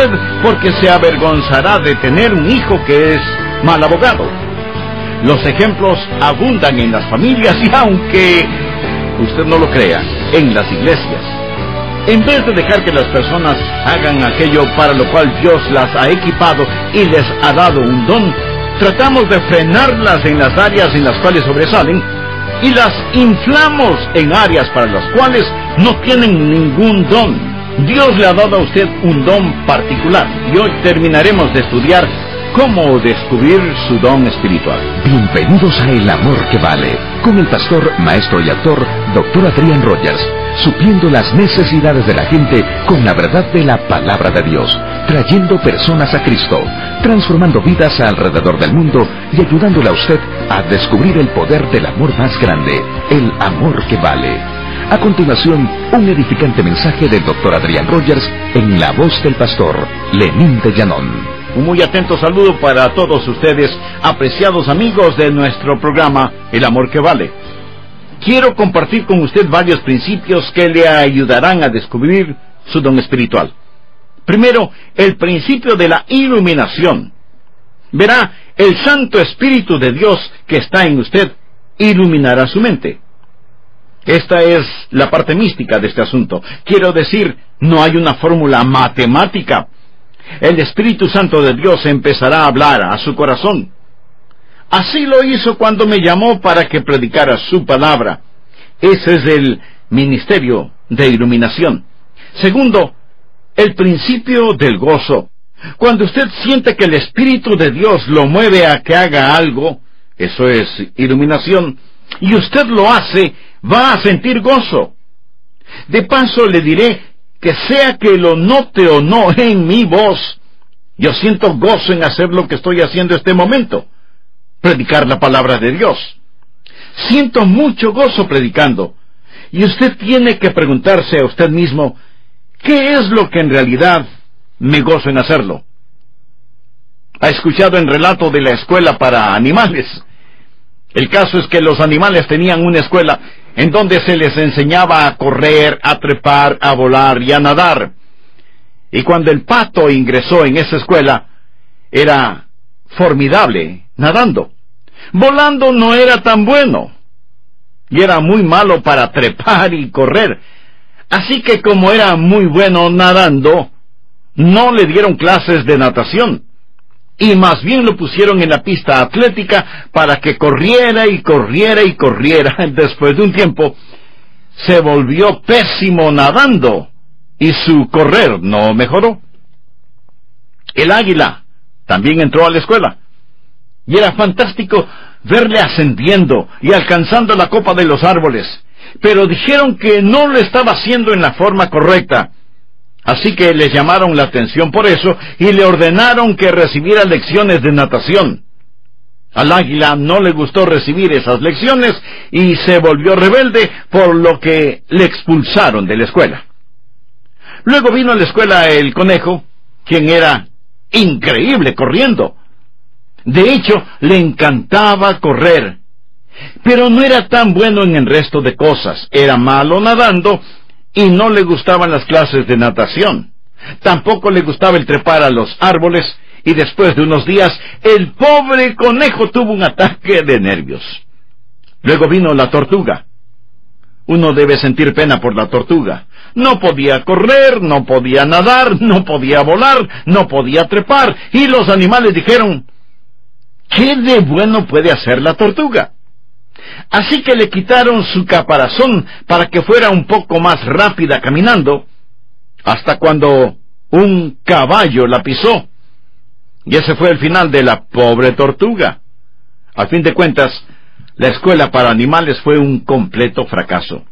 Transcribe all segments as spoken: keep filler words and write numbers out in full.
usted porque se avergonzará de tener un hijo que es mal abogado. Los ejemplos abundan en las familias y, aunque usted no lo crea, en las iglesias. En vez de dejar que las personas hagan aquello para lo cual Dios las ha equipado y les ha dado un don, tratamos de frenarlas en las áreas en las cuales sobresalen y las inflamos en áreas para las cuales no tienen ningún don. Dios le ha dado a usted un don particular y hoy terminaremos de estudiar cómo descubrir su don espiritual. Bienvenidos a El Amor que Vale, con el pastor, maestro y actor, doctor Adrián Rogers, supliendo las necesidades de la gente con la verdad de la palabra de Dios, trayendo personas a Cristo, transformando vidas alrededor del mundo y ayudándole a usted a descubrir el poder del amor más grande, el amor que vale. A continuación, un edificante mensaje del doctor Adrián Rogers en la voz del pastor Lenín de Llanón. Un muy atento saludo para todos ustedes, apreciados amigos de nuestro programa El Amor que Vale. Quiero compartir con usted varios principios que le ayudarán a descubrir su don espiritual. Primero, el principio de la iluminación. Verá, el Santo Espíritu de Dios que está en usted iluminará su mente. Esta es la parte mística de este asunto. Quiero decir, no hay una fórmula matemática. El Espíritu Santo de Dios empezará a hablar a su corazón. Así lo hizo cuando me llamó para que predicara su palabra. Ese es el ministerio de iluminación. Segundo, el principio del gozo. Cuando usted siente que el Espíritu de Dios lo mueve a que haga algo, eso es iluminación, y usted lo hace, va a sentir gozo. De paso le diré que sea que lo note o no en mi voz, yo siento gozo en hacer lo que estoy haciendo este momento, predicar la palabra de Dios. Siento mucho gozo predicando, y usted tiene que preguntarse a usted mismo, ¿qué es lo que en realidad me gozo en hacerlo? ¿Ha escuchado el relato de la escuela para animales? El caso es que los animales tenían una escuela en donde se les enseñaba a correr, a trepar, a volar y a nadar. Y cuando el pato ingresó en esa escuela, era formidable nadando. Volando no era tan bueno, y era muy malo para trepar y correr. Así que como era muy bueno nadando, no le dieron clases de natación, y más bien lo pusieron en la pista atlética para que corriera y corriera y corriera. Después de un tiempo, se volvió pésimo nadando, y su correr no mejoró. El águila también entró a la escuela, y era fantástico verle ascendiendo y alcanzando la copa de los árboles, pero dijeron que no lo estaba haciendo en la forma correcta. Así que le llamaron la atención por eso y le ordenaron que recibiera lecciones de natación. Al águila no le gustó recibir esas lecciones y se volvió rebelde, por lo que le expulsaron de la escuela. Luego vino a la escuela el conejo, quien era increíble corriendo. De hecho, le encantaba correr, pero no era tan bueno en el resto de cosas. Era malo nadando y no le gustaban las clases de natación. Tampoco le gustaba el trepar a los árboles, y después de unos días, el pobre conejo tuvo un ataque de nervios. Luego vino la tortuga. Uno debe sentir pena por la tortuga. No podía correr, no podía nadar, no podía volar, no podía trepar, y los animales dijeron, ¿qué de bueno puede hacer la tortuga? Así que le quitaron su caparazón para que fuera un poco más rápida caminando, hasta cuando un caballo la pisó. Y ese fue el final de la pobre tortuga. A fin de cuentas, la escuela para animales fue un completo fracaso.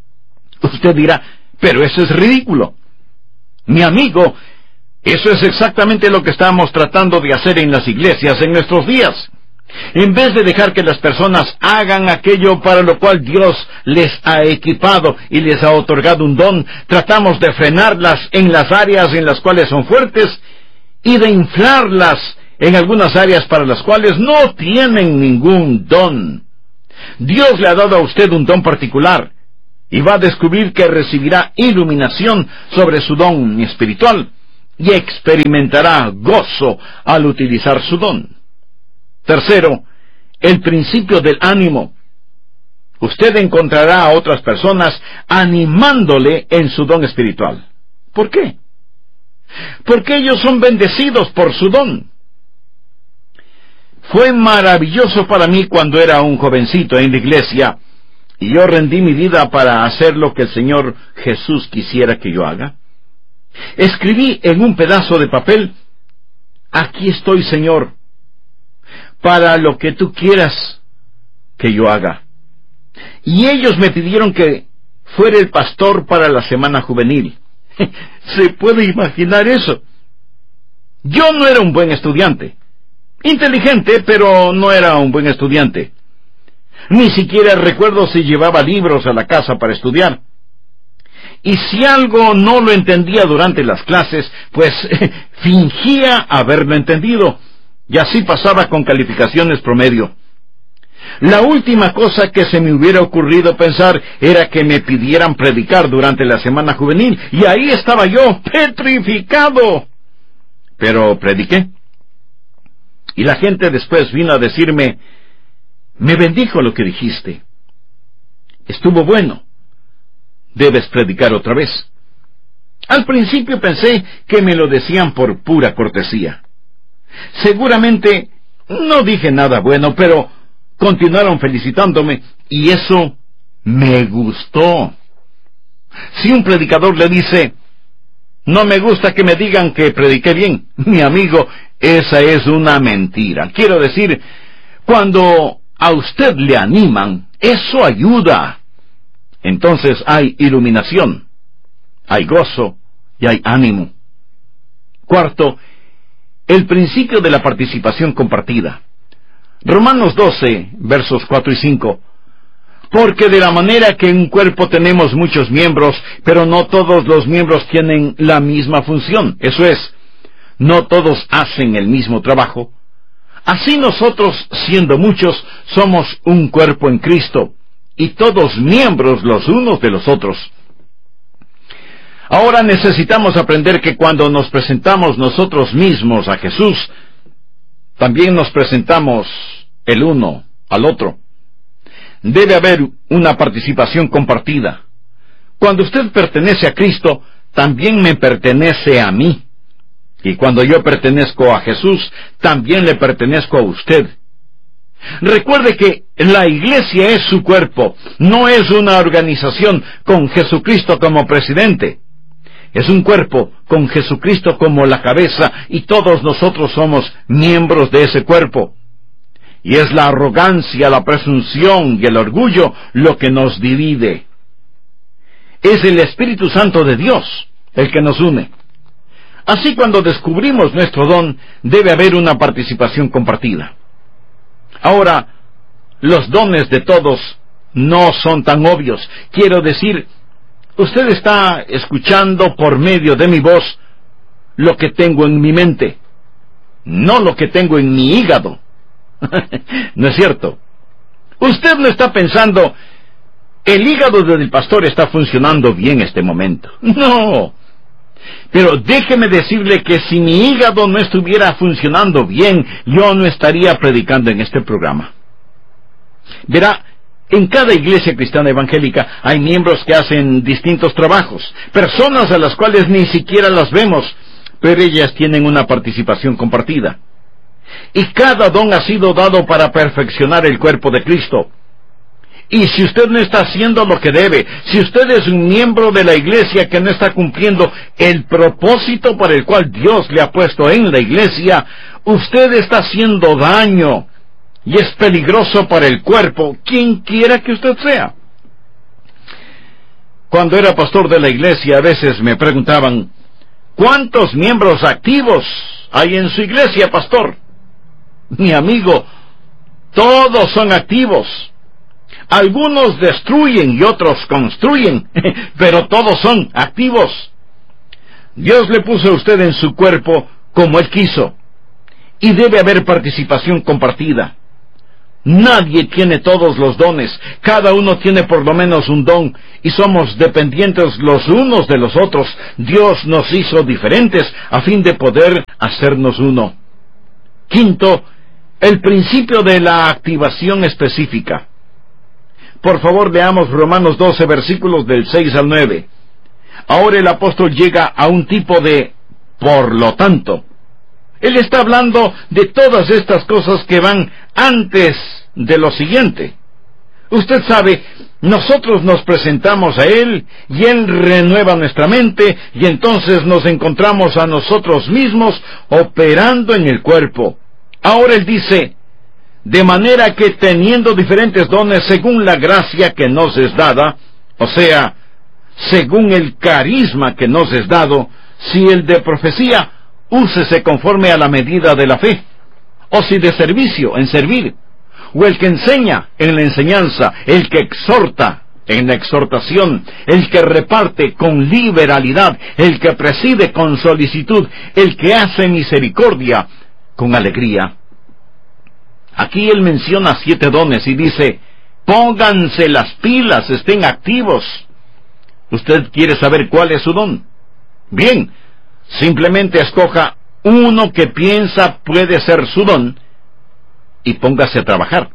Usted dirá, pero eso es ridículo. Mi amigo, eso es exactamente lo que estamos tratando de hacer en las iglesias en nuestros días. En vez de dejar que las personas hagan aquello para lo cual Dios les ha equipado y les ha otorgado un don, tratamos de frenarlas en las áreas en las cuales son fuertes y de inflarlas en algunas áreas para las cuales no tienen ningún don. Dios le ha dado a usted un don particular y va a descubrir que recibirá iluminación sobre su don espiritual y experimentará gozo al utilizar su don. Tercero, el principio del ánimo. Usted encontrará a otras personas animándole en su don espiritual. ¿Por qué? Porque ellos son bendecidos por su don. Fue maravilloso para mí cuando era un jovencito en la iglesia y yo rendí mi vida para hacer lo que el Señor Jesús quisiera que yo haga. Escribí en un pedazo de papel: aquí estoy, Señor, para lo que tú quieras que yo haga. Y ellos me pidieron que fuera el pastor para la semana juvenil. ¿Se puede imaginar eso? Yo no era un buen estudiante. Inteligente, pero no era un buen estudiante. Ni siquiera recuerdo si llevaba libros a la casa para estudiar. Y si algo no lo entendía durante las clases, pues fingía haberlo entendido, y así pasaba con calificaciones promedio. La última cosa que se me hubiera ocurrido pensar era que me pidieran predicar durante la semana juvenil, y ahí estaba yo, petrificado. Pero prediqué. Y la gente después vino a decirme: me bendijo lo que dijiste. Estuvo bueno. Debes predicar otra vez. Al principio pensé que me lo decían por pura cortesía. Seguramente no dije nada bueno, pero continuaron felicitándome, y eso me gustó. Si un predicador le dice: no me gusta que me digan que prediqué bien, mi amigo, esa es una mentira. Quiero decir, cuando a usted le animan, eso ayuda. Entonces hay iluminación, hay gozo y hay ánimo. Cuarto, el principio de la participación compartida. Romanos doce, versos cuatro y cinco. Porque de la manera que en un cuerpo tenemos muchos miembros, pero no todos los miembros tienen la misma función, eso es, no todos hacen el mismo trabajo, así nosotros, siendo muchos, somos un cuerpo en Cristo, y todos miembros los unos de los otros. Ahora necesitamos aprender que cuando nos presentamos nosotros mismos a Jesús, también nos presentamos el uno al otro. Debe haber una participación compartida. Cuando usted pertenece a Cristo, también me pertenece a mí. Y cuando yo pertenezco a Jesús, también le pertenezco a usted. Recuerde que la iglesia es su cuerpo, no es una organización con Jesucristo como presidente. Es un cuerpo con Jesucristo como la cabeza, y todos nosotros somos miembros de ese cuerpo. Y es la arrogancia, la presunción y el orgullo lo que nos divide. Es el Espíritu Santo de Dios el que nos une. Así, cuando descubrimos nuestro don, debe haber una participación compartida. Ahora, los dones de todos no son tan obvios. Quiero decir, usted está escuchando por medio de mi voz lo que tengo en mi mente, no lo que tengo en mi hígado. ¿No es cierto? Usted no está pensando: el hígado del pastor está funcionando bien este momento. No. Pero déjeme decirle que si mi hígado no estuviera funcionando bien, yo no estaría predicando en este programa. Verá, en cada iglesia cristiana evangélica hay miembros que hacen distintos trabajos, personas a las cuales ni siquiera las vemos, pero ellas tienen una participación compartida. Y cada don ha sido dado para perfeccionar el cuerpo de Cristo. Y si usted no está haciendo lo que debe, si usted es un miembro de la iglesia que no está cumpliendo el propósito para el cual Dios le ha puesto en la iglesia, usted está haciendo daño y es peligroso para el cuerpo, quien quiera que usted sea. Cuando era pastor de la iglesia, a veces me preguntaban: ¿cuántos miembros activos hay en su iglesia, pastor? Mi amigo, todos son activos. Algunos destruyen y otros construyen, pero todos son activos. Dios le puso a usted en su cuerpo como Él quiso, y debe haber participación compartida. Nadie tiene todos los dones. Cada uno tiene por lo menos un don, y somos dependientes los unos de los otros. Dios nos hizo diferentes a fin de poder hacernos uno. Quinto, el principio de la activación específica. Por favor, leamos Romanos doce, versículos del seis al nueve. Ahora el apóstol llega a un tipo de por lo tanto. Él está hablando de todas estas cosas que van antes de lo siguiente. Usted sabe, nosotros nos presentamos a Él, y Él renueva nuestra mente, y entonces nos encontramos a nosotros mismos operando en el cuerpo. Ahora Él dice, de manera que teniendo diferentes dones según la gracia que nos es dada, o sea, según el carisma que nos es dado, si el de profecía, úsese conforme a la medida de la fe, o si de servicio, en servir, o el que enseña, en la enseñanza, el que exhorta, en la exhortación, el que reparte con liberalidad, el que preside con solicitud, el que hace misericordia con alegría. Aquí él menciona siete dones y dice, pónganse las pilas, estén activos. ¿Usted quiere saber cuál es su don? Bien, simplemente escoja uno que piensa puede ser su don y póngase a trabajar.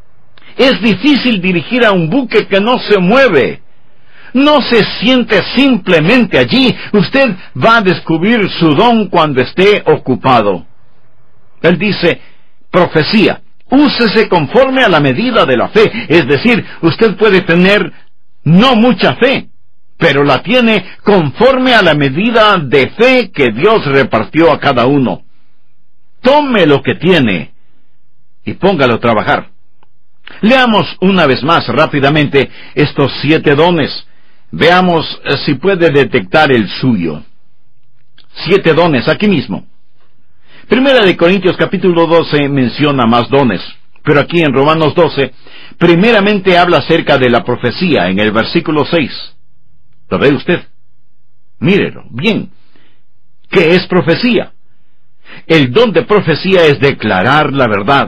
Es difícil dirigir a un buque que no se mueve. No se siente simplemente allí. Usted va a descubrir su don cuando esté ocupado. Él dice, profecía, úsese conforme a la medida de la fe. Es decir, usted puede tener no mucha fe, pero la tiene conforme a la medida de fe que Dios repartió a cada uno. Tome lo que tiene y póngalo a trabajar. Leamos una vez más rápidamente estos siete dones. Veamos si puede detectar el suyo. Siete dones, aquí mismo. Primera de Corintios capítulo doce menciona más dones, pero aquí en Romanos doce, primeramente habla acerca de la profecía en el versículo seis. ¿Lo ve usted? Mírelo, bien. ¿Qué es profecía? El don de profecía es declarar la verdad.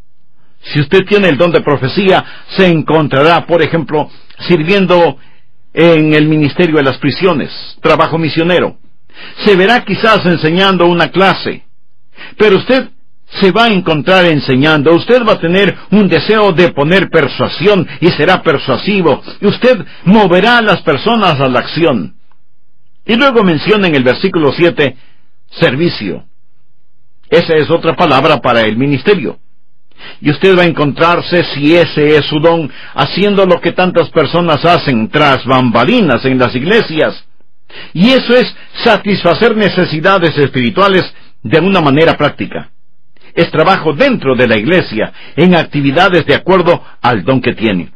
Si usted tiene el don de profecía, se encontrará, por ejemplo, sirviendo en el ministerio de las prisiones, trabajo misionero. Se verá quizás enseñando una clase, pero usted se va a encontrar enseñando. Usted va a tener un deseo de poner persuasión y será persuasivo. Y usted moverá a las personas a la acción. Y luego menciona en el versículo siete, servicio. Esa es otra palabra para el ministerio. Y usted va a encontrarse, si ese es su don, haciendo lo que tantas personas hacen tras bambalinas en las iglesias. Y eso es satisfacer necesidades espirituales de una manera práctica. Es trabajo dentro de la iglesia, en actividades de acuerdo al don que tiene.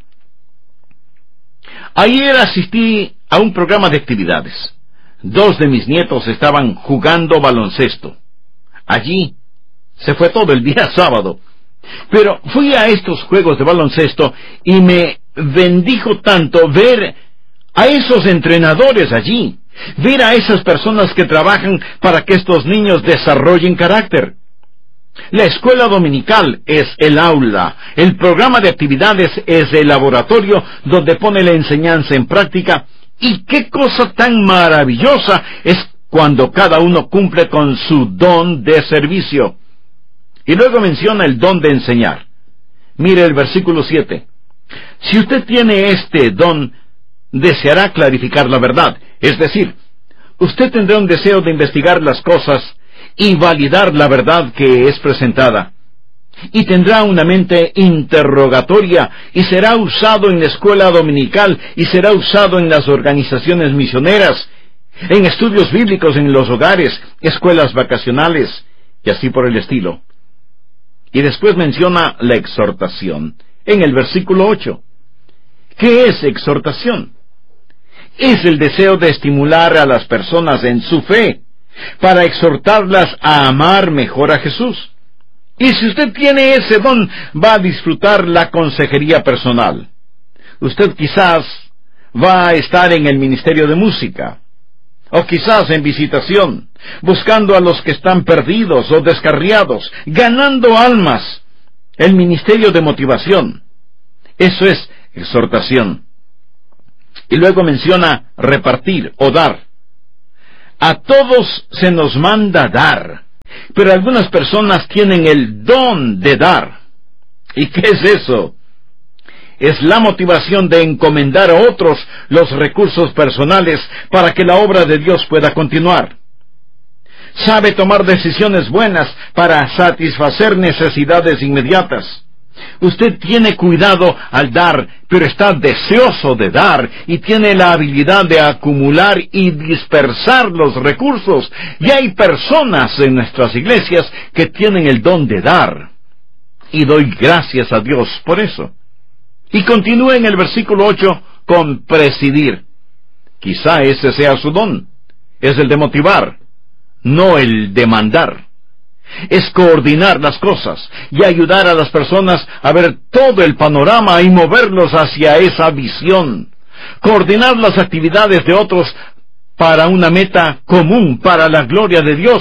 Ayer asistí a un programa de actividades. Dos de mis nietos estaban jugando baloncesto. Allí se fue todo el día sábado. Pero fui a estos juegos de baloncesto y me bendijo tanto ver a esos entrenadores allí, ver a esas personas que trabajan para que estos niños desarrollen carácter. La escuela dominical es el aula, el programa de actividades es el laboratorio donde pone la enseñanza en práctica, y qué cosa tan maravillosa es cuando cada uno cumple con su don de servicio. Y luego menciona el don de enseñar. Mire el versículo siete. Si usted tiene este don, deseará clarificar la verdad. Es decir, usted tendrá un deseo de investigar las cosas y validar la verdad que es presentada. Y tendrá una mente interrogatoria, y será usado en la escuela dominical, y será usado en las organizaciones misioneras, en estudios bíblicos en los hogares, escuelas vacacionales, y así por el estilo. Y después menciona la exhortación, en el versículo ocho. ¿Qué es exhortación? Es el deseo de estimular a las personas en su fe, para exhortarlas a amar mejor a Jesús. Y si usted tiene ese don, va a disfrutar la consejería personal. Usted quizás va a estar en el ministerio de música, o quizás en visitación, buscando a los que están perdidos o descarriados, ganando almas. El ministerio de motivación. Eso es exhortación. Y luego menciona repartir o dar. A todos se nos manda dar, pero algunas personas tienen el don de dar. ¿Y qué es eso? Es la motivación de encomendar a otros los recursos personales para que la obra de Dios pueda continuar. Sabe tomar decisiones buenas para satisfacer necesidades inmediatas. Usted tiene cuidado al dar, pero está deseoso de dar y tiene la habilidad de acumular y dispersar los recursos. Y hay personas en nuestras iglesias que tienen el don de dar. Y doy gracias a Dios por eso. Y continúa en el versículo ocho con presidir. Quizá ese sea su don. Es el de motivar, no el de mandar. Es coordinar las cosas y ayudar a las personas a ver todo el panorama y moverlos hacia esa visión. Coordinar las actividades de otros para una meta común, para la gloria de Dios.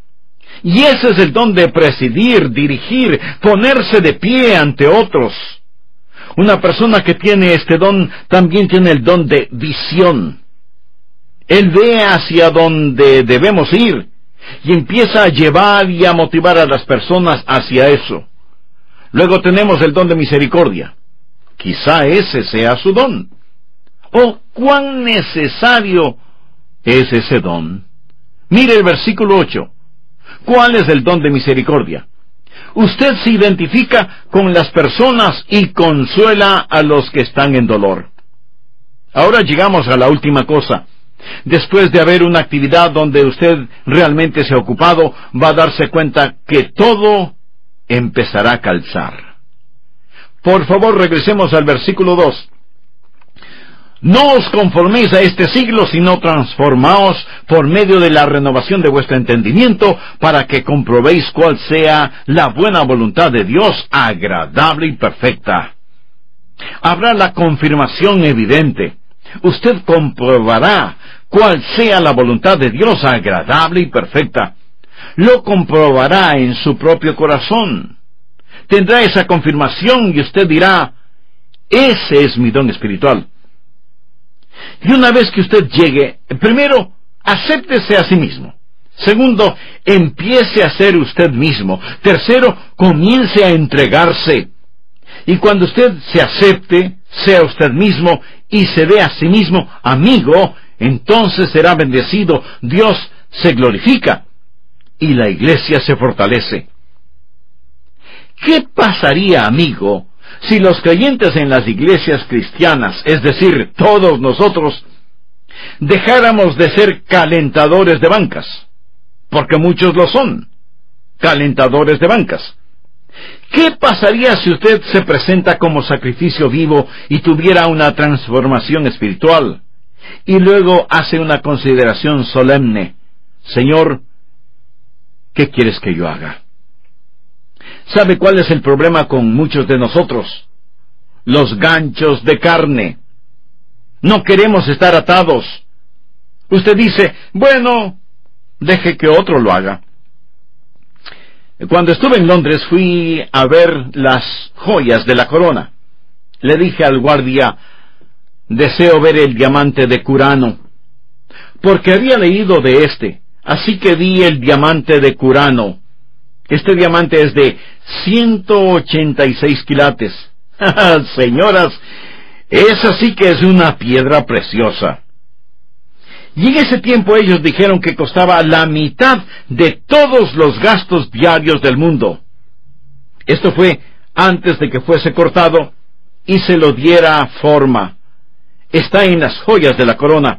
Y ese es el don de presidir, dirigir, ponerse de pie ante otros. Una persona que tiene este don también tiene el don de visión. Él ve hacia donde debemos ir y empieza a llevar y a motivar a las personas hacia eso. Luego tenemos el don de misericordia. Quizá ese sea su don. ¿O cuán necesario es ese don? Mire el versículo ocho. ¿Cuál es el don de misericordia? Usted se identifica con las personas y consuela a los que están en dolor. Ahora llegamos a la última cosa. Después de haber una actividad donde usted realmente se ha ocupado, va a darse cuenta que todo empezará a calzar. Por favor, regresemos al versículo dos. No os conforméis a este siglo, sino transformaos por medio de la renovación de vuestro entendimiento, para que comprobéis cuál sea la buena voluntad de Dios, agradable y perfecta. Habrá la confirmación evidente. Usted comprobará cuál sea la voluntad de Dios, agradable y perfecta. Lo comprobará en su propio corazón. Tendrá esa confirmación y usted dirá, ese es mi don espiritual. Y una vez que usted llegue, primero, acéptese a sí mismo. Segundo, empiece a ser usted mismo. Tercero, comience a entregarse. Y cuando usted se acepte, sea usted mismo y se dé a sí mismo amigo, entonces será bendecido, Dios se glorifica y la iglesia se fortalece. ¿Qué pasaría, amigo, si los creyentes en las iglesias cristianas, es decir, todos nosotros, dejáramos de ser calentadores de bancas? Porque muchos lo son, calentadores de bancas. ¿Qué pasaría si usted se presenta como sacrificio vivo y tuviera una transformación espiritual? Y luego hace una consideración solemne. Señor, ¿qué quieres que yo haga? ¿Sabe cuál es el problema con muchos de nosotros? Los ganchos de carne. No queremos estar atados. Usted dice, bueno, deje que otro lo haga. Cuando estuve en Londres fui a ver las joyas de la corona. Le dije al guardia, deseo ver el diamante de Curano, porque había leído de este, así que vi el diamante de Curano. Este diamante es de ciento ochenta y seis quilates. Señoras, esa sí que es una piedra preciosa. Y en ese tiempo ellos dijeron que costaba la mitad de todos los gastos diarios del mundo. Esto fue antes de que fuese cortado y se lo diera forma. Está en las joyas de la corona.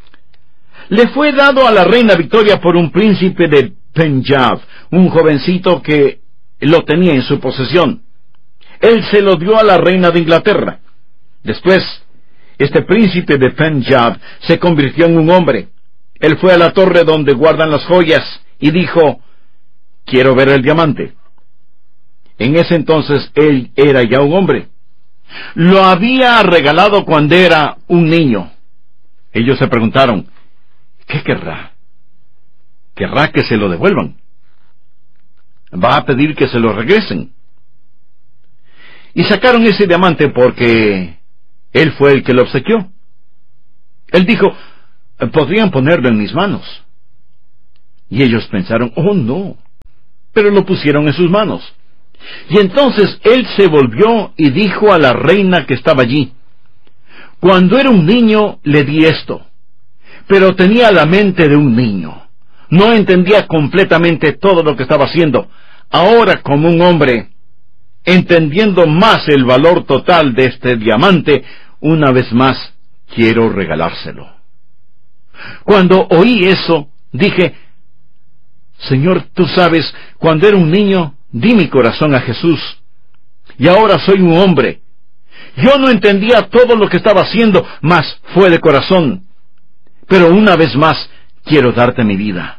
Le fue dado a la reina Victoria por un príncipe de Punjab, un jovencito que lo tenía en su posesión. Él se lo dio a la reina de Inglaterra. Después, este príncipe de Punjab se convirtió en un hombre. Él fue a la torre donde guardan las joyas y dijo, quiero ver el diamante. En ese entonces él era ya un hombre. Lo había regalado cuando era un niño. Ellos se preguntaron, ¿qué querrá? ¿Querrá que se lo devuelvan? ¿Va a pedir que se lo regresen? y sacaron ese diamante porque él fue el que lo obsequió. Él dijo, podrían ponerlo en mis manos. Y ellos pensaron, oh no, pero lo pusieron en sus manos. Y entonces él se volvió y dijo a la reina que estaba allí, cuando era un niño le di esto, pero tenía la mente de un niño. No entendía completamente todo lo que estaba haciendo. Ahora, como un hombre, entendiendo más el valor total de este diamante, una vez más quiero regalárselo. Cuando oí eso, dije, Señor, tú sabes, cuando era un niño, di mi corazón a Jesús, y ahora soy un hombre. Yo no entendía todo lo que estaba haciendo, mas fue de corazón. Pero una vez más, quiero darte mi vida.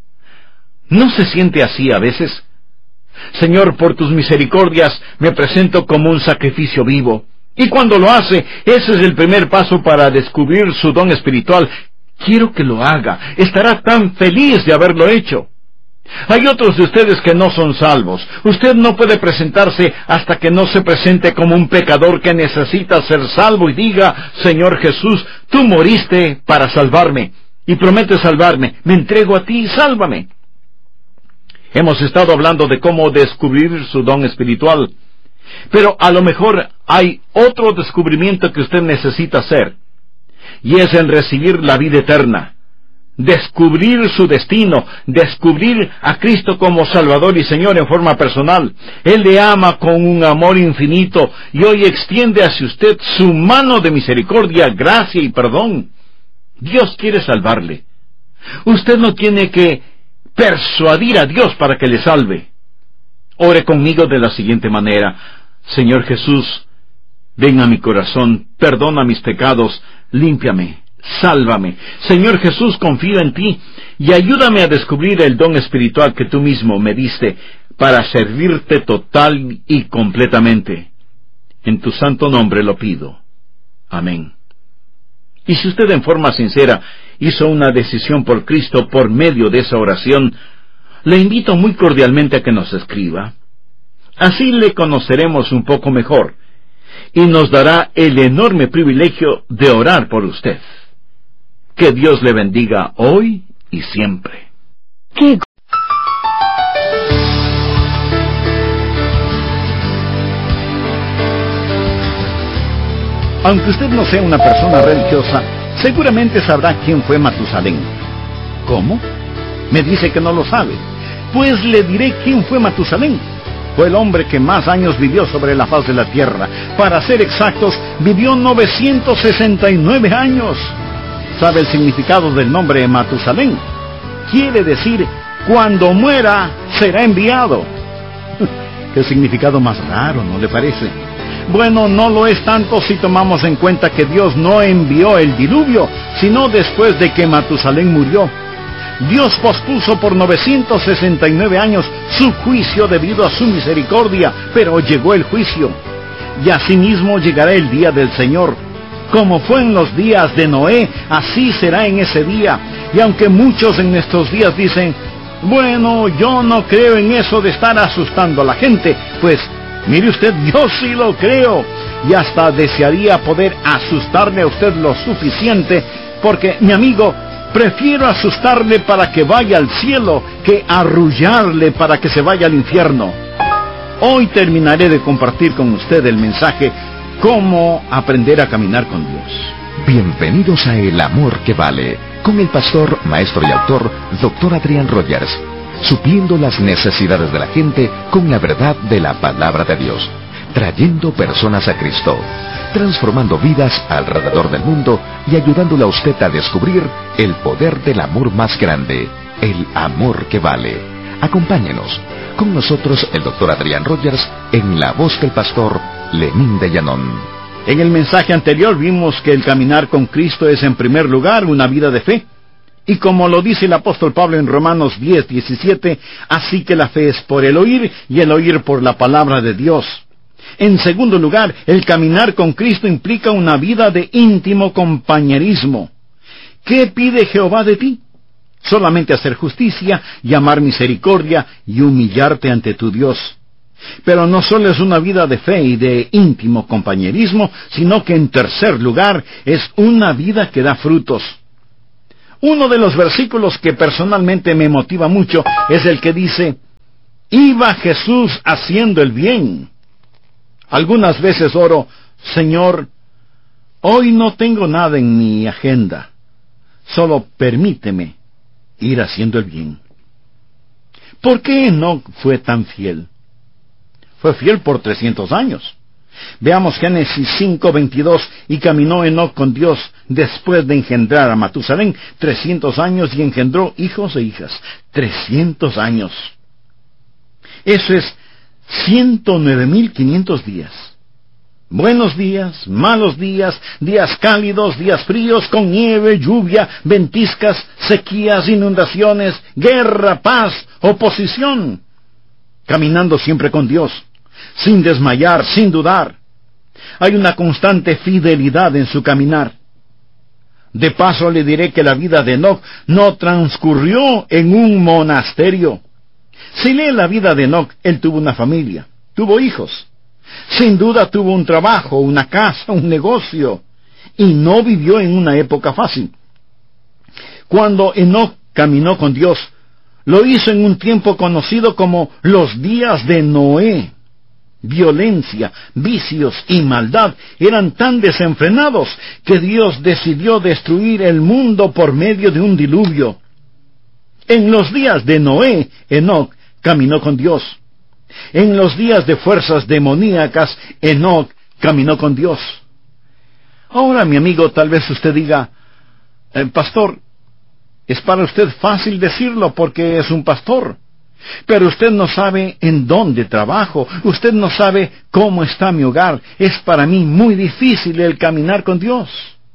¿No se siente así a veces? Señor, por tus misericordias, me presento como un sacrificio vivo. Y cuando lo hace, ese es el primer paso para descubrir su don espiritual. Quiero que lo haga. Estará tan feliz de haberlo hecho. Hay otros de ustedes que no son salvos. Usted no puede presentarse hasta que no se presente como un pecador que necesita ser salvo y diga, Señor Jesús, tú moriste para salvarme y prometes salvarme. Me entrego a ti y sálvame. Hemos estado hablando de cómo descubrir su don espiritual, pero a lo mejor hay otro descubrimiento que usted necesita hacer, y es el recibir la vida eterna. Descubrir su destino, descubrir a Cristo como Salvador y Señor en forma personal. Él le ama con un amor infinito y hoy extiende hacia usted su mano de misericordia, gracia y perdón. Dios quiere salvarle. Usted no tiene que persuadir a Dios para que le salve. Ore conmigo de la siguiente manera. Señor Jesús, ven a mi corazón, perdona mis pecados, límpiame. Sálvame. Señor Jesús, confío en ti y ayúdame a descubrir el don espiritual que tú mismo me diste para servirte total y completamente. En tu santo nombre lo pido. Amén. Y si usted en forma sincera hizo una decisión por Cristo por medio de esa oración, le invito muy cordialmente a que nos escriba. Así le conoceremos un poco mejor y nos dará el enorme privilegio de orar por usted. Que Dios le bendiga hoy y siempre. ¿Qué? Aunque usted no sea una persona religiosa, seguramente sabrá quién fue Matusalén. ¿Cómo? Me dice que no lo sabe. Pues le diré quién fue Matusalén. Fue el hombre que más años vivió sobre la faz de la tierra. Para ser exactos, vivió novecientos sesenta y nueve años. ¿Sabe el significado del nombre Matusalén? Quiere decir, cuando muera, será enviado. Qué significado más raro, ¿no le parece? Bueno, no lo es tanto si tomamos en cuenta que Dios no envió el diluvio, sino después de que Matusalén murió. Dios pospuso por novecientos sesenta y nueve años su juicio debido a su misericordia, pero llegó el juicio. Y asimismo llegará el día del Señor. Como fue en los días de Noé, así será en ese día. Y aunque muchos en nuestros días dicen, bueno, yo no creo en eso de estar asustando a la gente, pues, mire usted, yo sí lo creo. Y hasta desearía poder asustarle a usted lo suficiente, porque, mi amigo, prefiero asustarle para que vaya al cielo, que arrullarle para que se vaya al infierno. Hoy terminaré de compartir con usted el mensaje ¿Cómo aprender a caminar con Dios? Bienvenidos a El Amor que Vale, con el pastor, maestro y autor, doctor Adrián Rogers, supliendo las necesidades de la gente con la verdad de la palabra de Dios, trayendo personas a Cristo, transformando vidas alrededor del mundo y ayudándole a usted a descubrir el poder del amor más grande, el amor que vale. Acompáñenos. Con nosotros el doctor Adrián Rogers en la voz del pastor Lenín de Llanón. En el mensaje anterior vimos que el caminar con Cristo es en primer lugar una vida de fe. Y como lo dice el apóstol Pablo en Romanos diez, diecisiete, así que la fe es por el oír y el oír por la palabra de Dios. En segundo lugar, el caminar con Cristo implica una vida de íntimo compañerismo. ¿Qué pide Jehová de ti? Solamente hacer justicia y amar misericordia y humillarte ante tu Dios. Pero no solo es una vida de fe y de íntimo compañerismo, sino que en tercer lugar es una vida que da frutos. Uno de los versículos que personalmente me motiva mucho es el que dice: iba Jesús haciendo el bien. Algunas veces oro: Señor, hoy no tengo nada en mi agenda, solo permíteme ir haciendo el bien. ¿Por qué Enoc fue tan fiel? Fue fiel por trescientos años. Veamos Génesis cinco veintidós. Y caminó Enoc con Dios después de engendrar a Matusalén trescientos años, y engendró hijos e hijas. Trescientos años. Eso es ciento nueve mil quinientos días. Buenos días, malos días, días cálidos, días fríos, con nieve, lluvia, ventiscas, sequías, inundaciones, guerra, paz, oposición. Caminando siempre con Dios, sin desmayar, sin dudar. Hay una constante fidelidad en su caminar. De paso le diré que la vida de Enoc no transcurrió en un monasterio. Si lee la vida de Enoc, él tuvo una familia, tuvo hijos. Sin duda tuvo un trabajo, una casa, un negocio, y no vivió en una época fácil. Cuando Enoc caminó con Dios, lo hizo en un tiempo conocido como los días de Noé. Violencia, vicios y maldad eran tan desenfrenados que Dios decidió destruir el mundo por medio de un diluvio. En los días de Noé, Enoc caminó con Dios. En los días de fuerzas demoníacas, Enoc caminó con Dios. Ahora, mi amigo, tal vez usted diga: eh, pastor, es para usted fácil decirlo porque es un pastor, pero usted no sabe en dónde trabajo, usted no sabe cómo está mi hogar. Es para mí muy difícil el caminar con Dios.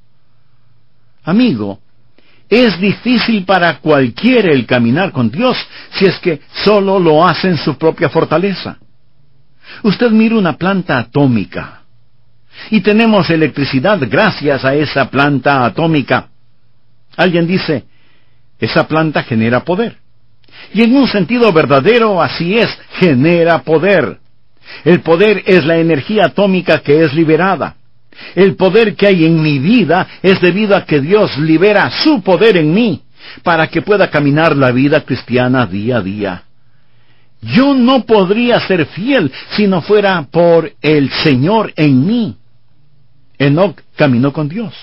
Amigo, es difícil para cualquiera el caminar con Dios si es que solo lo hace en su propia fortaleza. Usted mira una planta atómica, y tenemos electricidad gracias a esa planta atómica. Alguien dice: esa planta genera poder. Y en un sentido verdadero, así es, genera poder. El poder es la energía atómica que es liberada. El poder que hay en mi vida es debido a que Dios libera su poder en mí, para que pueda caminar la vida cristiana día a día. Yo no podría ser fiel si no fuera por el Señor en mí. Enoc caminó con Dios.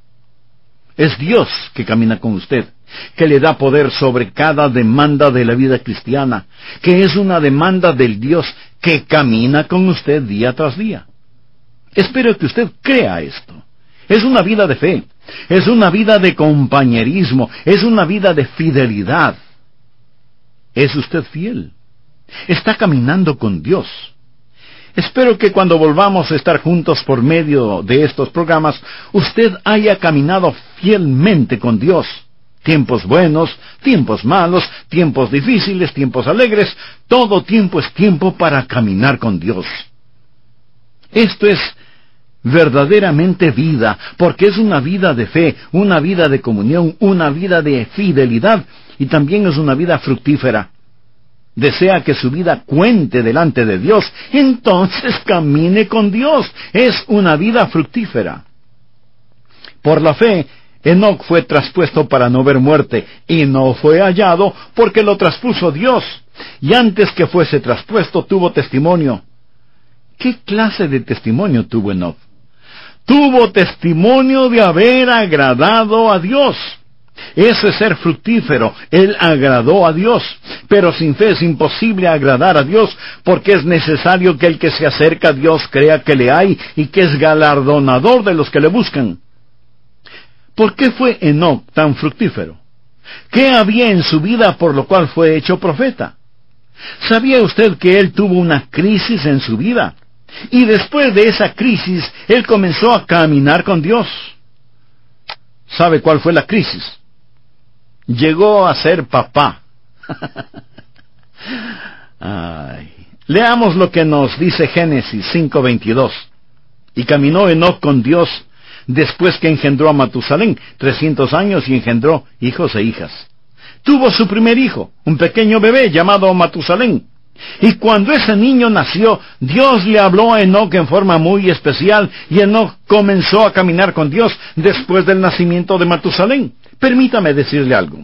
Es Dios que camina con usted, que le da poder sobre cada demanda de la vida cristiana, que es una demanda del Dios que camina con usted día tras día. Espero que usted crea esto. Es una vida de fe, es una vida de compañerismo, es una vida de fidelidad. ¿Es usted fiel? ¿Está caminando con Dios? Espero que cuando volvamos a estar juntos por medio de estos programas, usted haya caminado fielmente con Dios. Tiempos buenos, tiempos malos, tiempos difíciles, tiempos alegres, todo tiempo es tiempo para caminar con Dios. Esto es verdaderamente vida, porque es una vida de fe, una vida de comunión, una vida de fidelidad, y también es una vida fructífera. Desea que su vida cuente delante de Dios, entonces camine con Dios. Es una vida fructífera. Por la fe, Enoc fue traspuesto para no ver muerte, y no fue hallado porque lo traspuso Dios. Y antes que fuese traspuesto, tuvo testimonio. ¿Qué clase de testimonio tuvo Enoc? Tuvo testimonio de haber agradado a Dios. Eso es ser fructífero. Él agradó a Dios. Pero sin fe es imposible agradar a Dios, porque es necesario que el que se acerca a Dios crea que le hay y que es galardonador de los que le buscan. ¿Por qué fue Enoc tan fructífero? ¿Qué había en su vida por lo cual fue hecho profeta? ¿Sabía usted que él tuvo una crisis en su vida? Y después de esa crisis, él comenzó a caminar con Dios. ¿Sabe cuál fue la crisis? Llegó a ser papá. Ay. Leamos lo que nos dice Génesis cinco veintidós. Y caminó Enoc con Dios después que engendró a Matusalén, trescientos años, y engendró hijos e hijas. Tuvo su primer hijo, un pequeño bebé llamado Matusalén. Y cuando ese niño nació, Dios le habló a Enoc en forma muy especial, y Enoc comenzó a caminar con Dios después del nacimiento de Matusalén. Permítame decirle algo.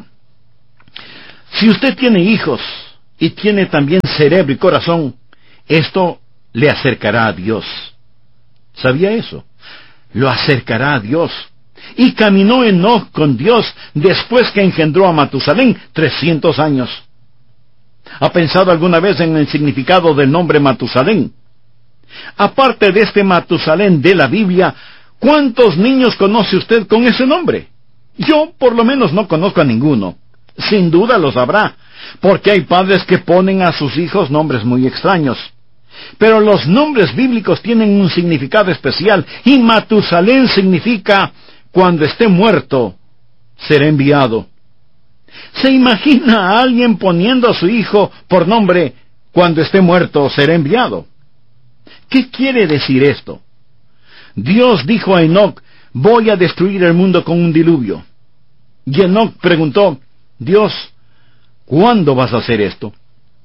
Si usted tiene hijos, y tiene también cerebro y corazón, esto le acercará a Dios. ¿Sabía eso? Lo acercará a Dios. Y caminó Enoc con Dios después que engendró a Matusalén trescientos años. ¿Ha pensado alguna vez en el significado del nombre Matusalén? Aparte de este Matusalén de la Biblia, ¿cuántos niños conoce usted con ese nombre? Yo, por lo menos, no conozco a ninguno. Sin duda los habrá, porque hay padres que ponen a sus hijos nombres muy extraños. Pero los nombres bíblicos tienen un significado especial, y Matusalén significa, cuando esté muerto, será enviado. ¿Se imagina a alguien poniendo a su hijo por nombre, cuando esté muerto, será enviado? ¿Qué quiere decir esto? Dios dijo a Enoc, voy a destruir el mundo con un diluvio. Y Enoc preguntó, Dios, ¿cuándo vas a hacer esto?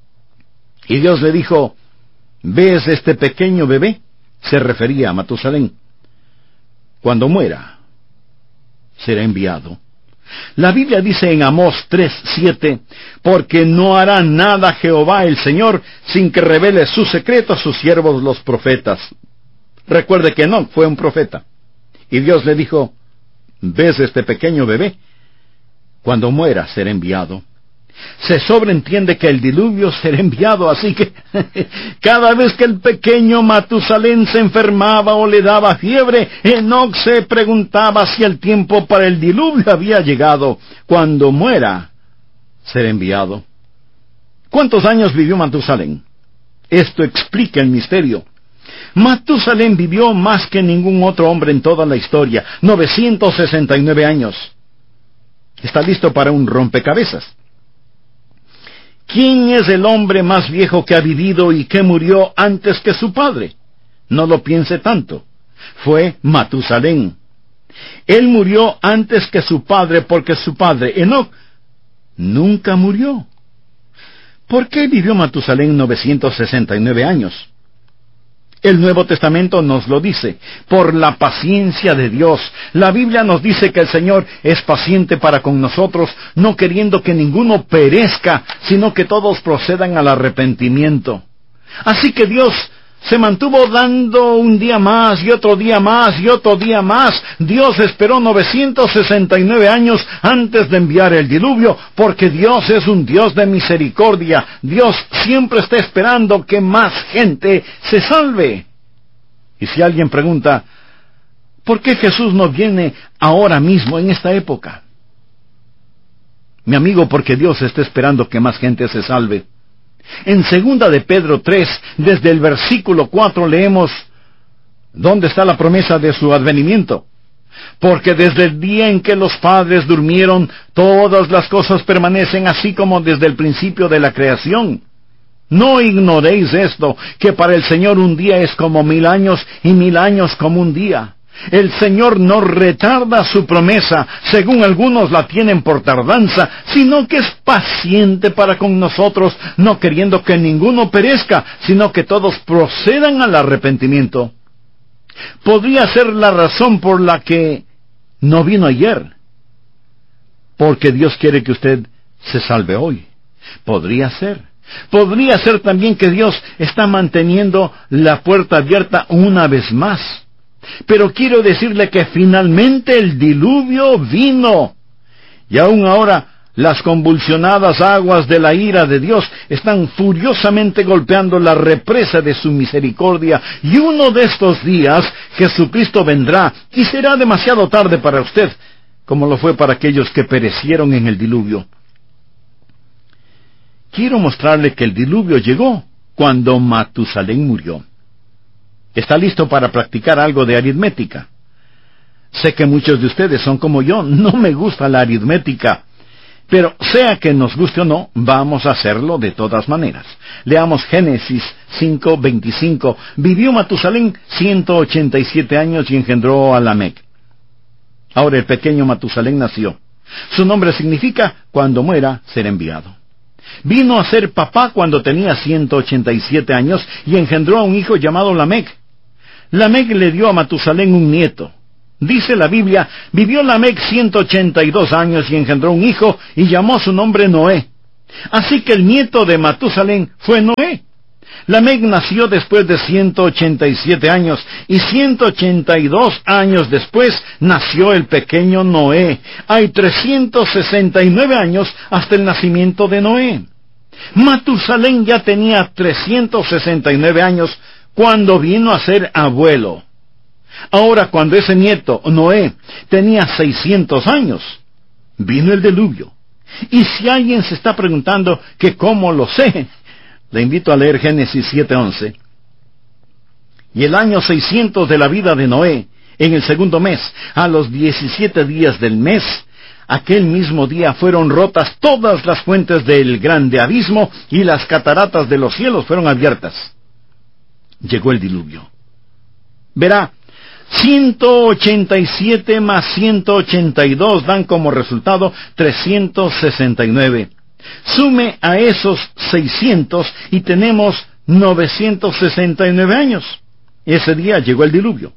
Y Dios le dijo, ¿ves este pequeño bebé? Se refería a Matusalén. Cuando muera, será enviado. La Biblia dice en Amós tres siete, porque no hará nada Jehová el Señor sin que revele su secreto a sus siervos los profetas. Recuerde que Enoc fue un profeta. Y Dios le dijo, ¿ves este pequeño bebé? Cuando muera será enviado. Se sobreentiende que el diluvio será enviado, así que cada vez que el pequeño Matusalén se enfermaba o le daba fiebre, Enoc se preguntaba si el tiempo para el diluvio había llegado. Cuando muera, será enviado. ¿Cuántos años vivió Matusalén? Esto explica el misterio. Matusalén vivió más que ningún otro hombre en toda la historia, novecientos sesenta y nueve años. ¿Está listo para un rompecabezas? ¿Quién es el hombre más viejo que ha vivido y que murió antes que su padre? No lo piense tanto. Fue Matusalén. Él murió antes que su padre porque su padre, Enoc, nunca murió. ¿Por qué vivió Matusalén novecientos sesenta y nueve años? El Nuevo Testamento nos lo dice, por la paciencia de Dios. La Biblia nos dice que el Señor es paciente para con nosotros, no queriendo que ninguno perezca, sino que todos procedan al arrepentimiento. Así que Dios se mantuvo dando un día más, y otro día más, y otro día más. Dios esperó novecientos sesenta y nueve años antes de enviar el diluvio, porque Dios es un Dios de misericordia. Dios siempre está esperando que más gente se salve. Y si alguien pregunta, ¿por qué Jesús no viene ahora mismo, en esta época? Mi amigo, porque Dios está esperando que más gente se salve. En segunda de Pedro tres, desde el versículo cuatro leemos, ¿dónde está la promesa de su advenimiento? Porque desde el día en que los padres durmieron, todas las cosas permanecen así como desde el principio de la creación. No ignoréis esto, que para el Señor un día es como mil años, y mil años como un día. El Señor no retarda su promesa, según algunos la tienen por tardanza, sino que es paciente para con nosotros, no queriendo que ninguno perezca, sino que todos procedan al arrepentimiento. Podría ser la razón por la que no vino ayer, porque Dios quiere que usted se salve hoy. Podría ser. Podría ser también que Dios está manteniendo la puerta abierta una vez más. Pero quiero decirle que finalmente el diluvio vino. Y aún ahora las convulsionadas aguas de la ira de Dios están furiosamente golpeando la represa de su misericordia. Y uno de estos días Jesucristo vendrá y será demasiado tarde para usted, como lo fue para aquellos que perecieron en el diluvio. Quiero mostrarle que el diluvio llegó cuando Matusalén murió. ¿Está listo para practicar algo de aritmética? Sé que muchos de ustedes son como yo, no me gusta la aritmética. Pero sea que nos guste o no, vamos a hacerlo de todas maneras. Leamos Génesis cinco veinticinco. Vivió Matusalén ciento ochenta y siete años y engendró a Lamec. Ahora el pequeño Matusalén nació. Su nombre significa, cuando muera, será enviado. Vino a ser papá cuando tenía ciento ochenta y siete años y engendró a un hijo llamado Lamec. Lamec le dio a Matusalén un nieto. Dice la Biblia, vivió Lamec ciento ochenta y dos años y engendró un hijo y llamó su nombre Noé. Así que el nieto de Matusalén fue Noé. Lamec nació después de ciento ochenta y siete años, y ciento ochenta y dos años después nació el pequeño Noé. Hay trescientos sesenta y nueve años hasta el nacimiento de Noé. Matusalén ya tenía trescientos sesenta y nueve años cuando vino a ser abuelo. Ahora, cuando ese nieto, Noé, tenía seiscientos años, vino el diluvio. Y si alguien se está preguntando que cómo lo sé, le invito a leer Génesis siete once. Y el año seiscientos de la vida de Noé, en el segundo mes, a los diecisiete días del mes, aquel mismo día fueron rotas todas las fuentes del grande abismo, y las cataratas de los cielos fueron abiertas. Llegó el diluvio. Verá, ciento ochenta y siete más ciento ochenta y dos dan como resultado trescientos sesenta y nueve. Sume a esos seiscientos y tenemos novecientos sesenta y nueve años. Ese día llegó el diluvio.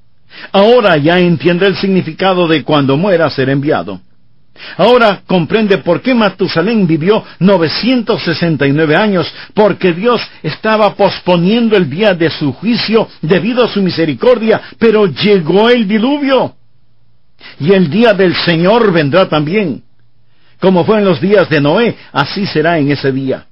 Ahora ya entiende el significado de cuando muera ser enviado. Ahora comprende por qué Matusalén vivió novecientos sesenta y nueve años, porque Dios estaba posponiendo el día de su juicio debido a su misericordia, pero llegó el diluvio. Y el día del Señor vendrá también. Como fue en los días de Noé, así será en ese día.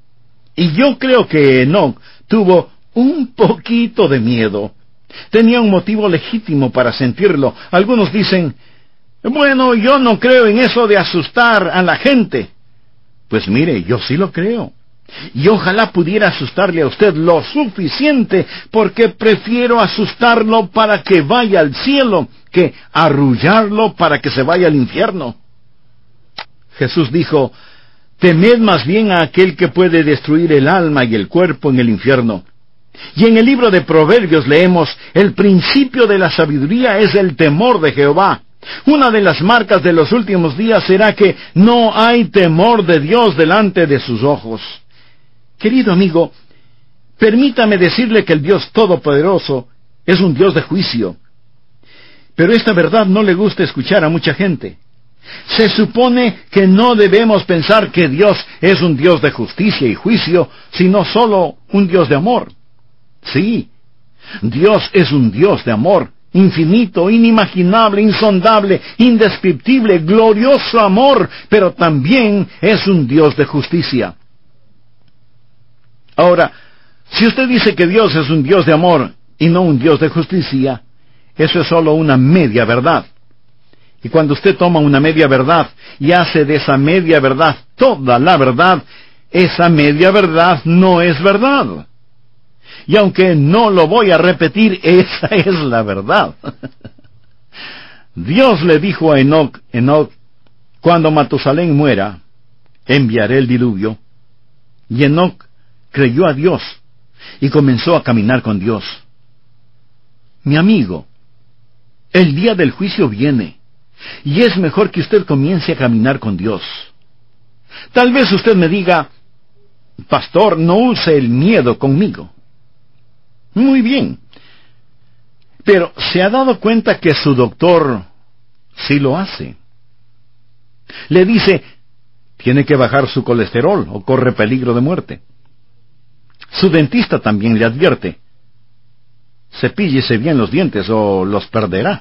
Y yo creo que Enoc tuvo un poquito de miedo. Tenía un motivo legítimo para sentirlo. Algunos dicen, bueno, yo no creo en eso de asustar a la gente. Pues mire, yo sí lo creo. Y ojalá pudiera asustarle a usted lo suficiente, porque prefiero asustarlo para que vaya al cielo, que arrullarlo para que se vaya al infierno. Jesús dijo, temed más bien a aquel que puede destruir el alma y el cuerpo en el infierno. Y en el libro de Proverbios leemos, el principio de la sabiduría es el temor de Jehová. Una de las marcas de los últimos días será que no hay temor de Dios delante de sus ojos. Querido amigo, permítame decirle que el Dios Todopoderoso es un Dios de juicio. Pero esta verdad no le gusta escuchar a mucha gente. Se supone que no debemos pensar que Dios es un Dios de justicia y juicio, sino solo un Dios de amor. Sí, Dios es un Dios de amor, infinito, inimaginable, insondable, indescriptible, glorioso amor, pero también es un Dios de justicia. Ahora, si usted dice que Dios es un Dios de amor y no un Dios de justicia, eso es solo una media verdad. Y cuando usted toma una media verdad y hace de esa media verdad toda la verdad, esa media verdad no es verdad. Y aunque no lo voy a repetir, esa es la verdad. Dios le dijo a Enoc, Enoc, cuando Matusalén muera, enviaré el diluvio. Y Enoc creyó a Dios y comenzó a caminar con Dios. Mi amigo, el día del juicio viene. Y es mejor que usted comience a caminar con Dios. Tal vez usted me diga, pastor, no use el miedo conmigo. Muy bien. Pero ¿se ha dado cuenta que su doctor sí lo hace? Le dice, tiene que bajar su colesterol o corre peligro de muerte. Su dentista también le advierte, cepíllese bien los dientes o los perderá.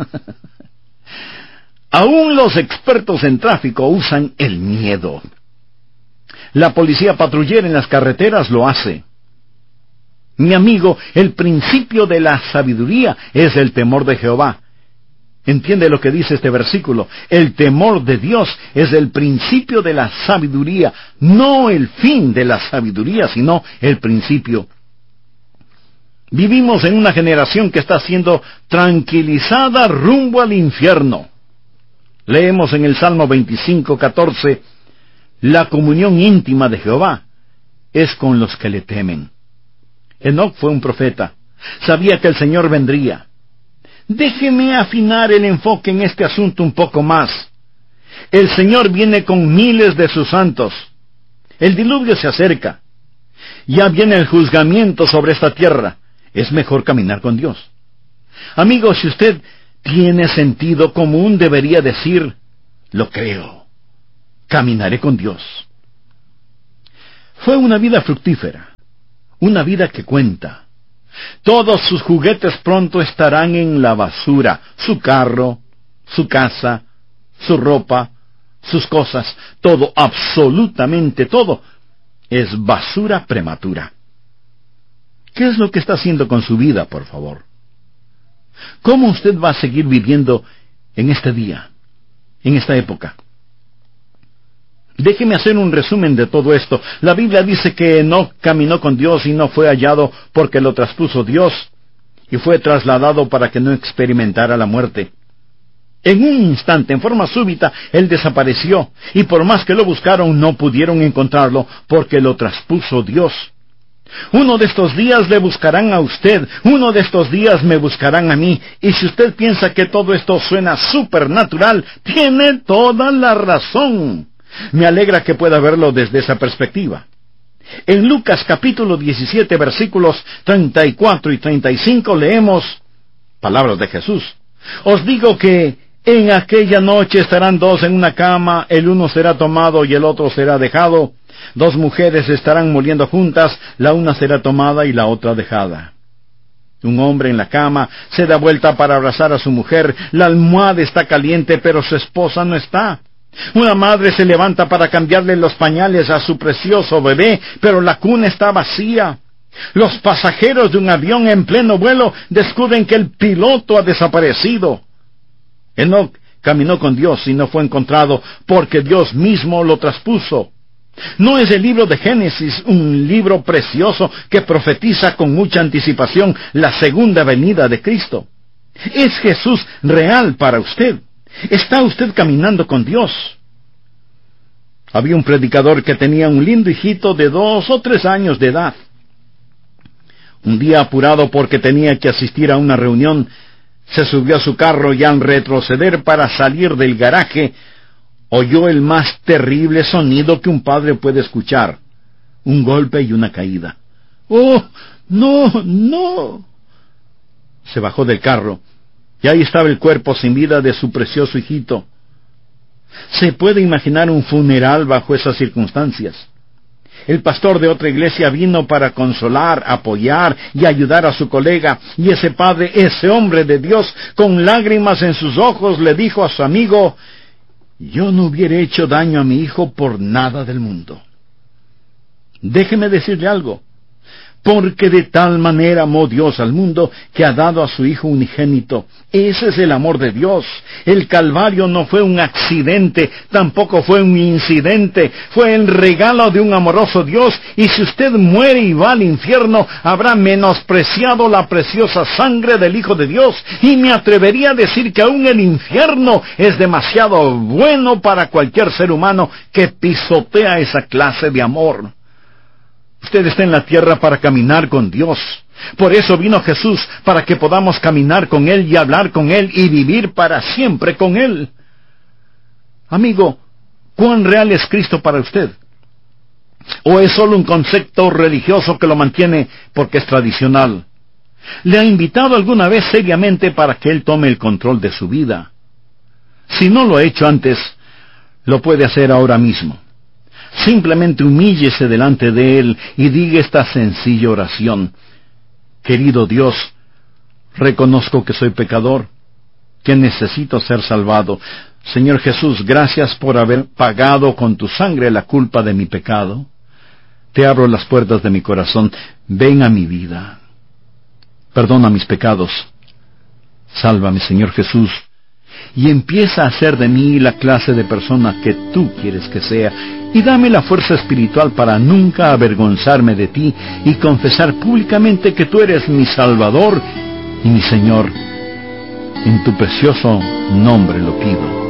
Aún los expertos en tráfico usan el miedo. La policía patrullera en las carreteras lo hace. Mi amigo, el principio de la sabiduría es el temor de Jehová. ¿Entiende lo que dice este versículo? El temor de Dios es el principio de la sabiduría, no el fin de la sabiduría, sino el principio. Vivimos en una generación que está siendo tranquilizada rumbo al infierno. Leemos en el Salmo veinticinco, catorce, la comunión íntima de Jehová es con los que le temen. Enoc fue un profeta. Sabía que el Señor vendría. Déjeme afinar el enfoque en este asunto un poco más. El Señor viene con miles de sus santos. El diluvio se acerca. Ya viene el juzgamiento sobre esta tierra. Es mejor caminar con Dios. Amigo, si usted tiene sentido común, debería decir, lo creo. Caminaré con Dios. Fue una vida fructífera. Una vida que cuenta. Todos sus juguetes pronto estarán en la basura. Su carro, su casa, su ropa, sus cosas, todo, absolutamente todo, es basura prematura. ¿Qué es lo que está haciendo con su vida, por favor? ¿Cómo usted va a seguir viviendo en este día, en esta época? Déjeme hacer un resumen de todo esto. La Biblia dice que Enoc caminó con Dios y no fue hallado porque lo traspuso Dios, y fue trasladado para que no experimentara la muerte. En un instante, en forma súbita, él desapareció, y por más que lo buscaron, no pudieron encontrarlo, porque lo traspuso Dios. Uno de estos días le buscarán a usted, uno de estos días me buscarán a mí, y si usted piensa que todo esto suena supernatural, tiene toda la razón. Me alegra que pueda verlo desde esa perspectiva. En Lucas capítulo diecisiete, versículos treinta y cuatro y treinta y cinco, leemos palabras de Jesús. Os digo que en aquella noche estarán dos en una cama, el uno será tomado y el otro será dejado. Dos mujeres estarán moliendo juntas, la una será tomada y la otra dejada. Un hombre en la cama se da vuelta para abrazar a su mujer, la almohada está caliente, pero su esposa no está. Una madre se levanta para cambiarle los pañales a su precioso bebé, pero la cuna está vacía. Los pasajeros de un avión en pleno vuelo descubren que el piloto ha desaparecido. Enoc caminó con Dios y no fue encontrado porque Dios mismo lo traspuso. ¿No es el libro de Génesis un libro precioso que profetiza con mucha anticipación la segunda venida de Cristo? ¿Es Jesús real para usted? ¿Está usted caminando con Dios? Había un predicador que tenía un lindo hijito de dos o tres años de edad. Un día, apurado porque tenía que asistir a una reunión, se subió a su carro y al retroceder para salir del garaje, oyó el más terrible sonido que un padre puede escuchar: un golpe y una caída. ¡Oh, no, no! Se bajó del carro, y ahí estaba el cuerpo sin vida de su precioso hijito. ¿Se puede imaginar un funeral bajo esas circunstancias? El pastor de otra iglesia vino para consolar, apoyar y ayudar a su colega, y ese padre, ese hombre de Dios, con lágrimas en sus ojos, le dijo a su amigo: yo no hubiera hecho daño a mi hijo por nada del mundo. Déjeme decirle algo. Porque de tal manera amó Dios al mundo que ha dado a su Hijo unigénito. Ese es el amor de Dios. El Calvario no fue un accidente, tampoco fue un incidente. Fue el regalo de un amoroso Dios, y si usted muere y va al infierno, habrá menospreciado la preciosa sangre del Hijo de Dios. Y me atrevería a decir que aún el infierno es demasiado bueno para cualquier ser humano que pisotea esa clase de amor. Usted está en la tierra para caminar con Dios. Por eso vino Jesús, para que podamos caminar con Él y hablar con Él y vivir para siempre con Él. Amigo, ¿cuán real es Cristo para usted? ¿O es solo un concepto religioso que lo mantiene porque es tradicional? ¿Le ha invitado alguna vez seriamente para que Él tome el control de su vida? Si no lo ha hecho antes, lo puede hacer ahora mismo. Simplemente humíllese delante de Él y diga esta sencilla oración: querido Dios, reconozco que soy pecador, que necesito ser salvado. Señor Jesús, gracias por haber pagado con tu sangre la culpa de mi pecado. Te abro las puertas de mi corazón. Ven a mi vida. Perdona mis pecados. Sálvame, Señor Jesús, y empieza a hacer de mí la clase de persona que tú quieres que sea, y dame la fuerza espiritual para nunca avergonzarme de ti y confesar públicamente que tú eres mi Salvador y mi Señor. En tu precioso nombre lo pido.